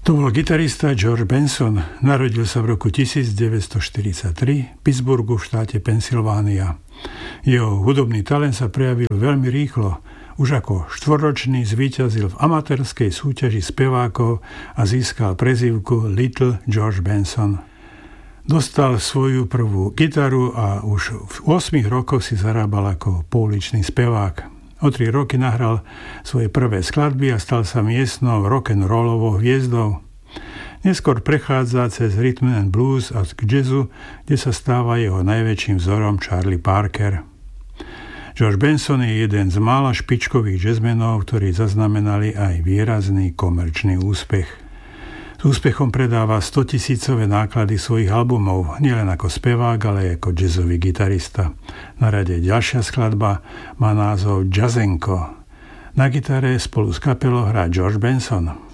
To bol gitarista George Benson. Narodil sa v roku 1943 v Pittsburghu v štáte Pensylvánia. Jeho hudobný talent sa prejavil veľmi rýchlo. Už ako štvorročný zvíťazil v amatérskej súťaži spevákov a získal prezývku Little George Benson. Dostal svoju prvú gitaru a už v 8 rokoch si zarábal ako pouličný spevák. O 3 roky nahral svoje prvé skladby a stal sa miestnou rock'n'rollovou hviezdou. Neskôr prechádza cez rhythm and blues a k jazzu, kde sa stáva jeho najväčším vzorom Charlie Parker. George Benson je jeden z mála špičkových jazzmenov, ktorí zaznamenali aj výrazný komerčný úspech. S úspechom predáva 100-tisícové náklady svojich albumov, nielen ako spevák, ale aj ako jazzový gitarista. Na rade ďalšia skladba má názov Jazzenko. Na gitare spolu s kapelou hrá George Benson.